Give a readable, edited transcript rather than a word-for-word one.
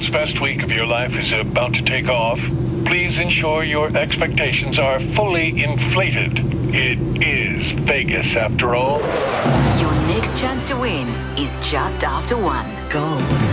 best week of your life is about to take off, please ensure your expectations are fully inflated. It is Vegas, after all. Your next chance to win is just after 1. Gold.